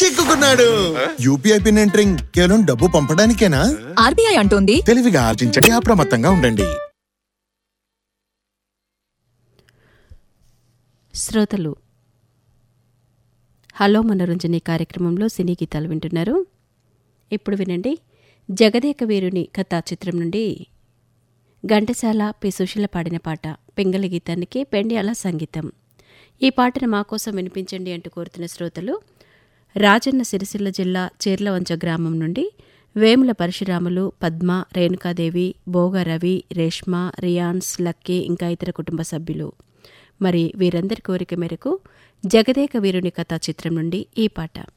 చిక్కుకున్నాడు. UPI pin entering కేవలం డబ్బు పంపడానికేనా? ఆర్బీఐ అంటోంది తెలివిగా ఆర్జించండి, అప్రమత్తంగా ఉండండి. శ్రోతలు హలో మనోరంజని కార్యక్రమంలో సినీ గీతాలు వింటున్నారు. ఇప్పుడు వినండి, జగదేక వీరుని కథా చిత్రం నుండి ఘంటసాల పి సుశీల పాడిన పాట. పింగళి గీతానికి పెండ్యాల సంగీతం. ఈ పాటను మా కోసం వినిపించండి అంటూ కోరుతున్న శ్రోతలు రాజన్న సిరిసిల్ల జిల్లా చీర్లవంచ గ్రామం నుండి వేముల పరశురాములు, పద్మ, రేణుకాదేవి, భోగ రవి, రేష్మ, రియాన్స్, లక్కీ ఇంకా ఇతర కుటుంబ సభ్యులు. మరి వీరందరి కోరిక మేరకు జగదేక వీరుని కథా చిత్రం నుండి ఈ పాట.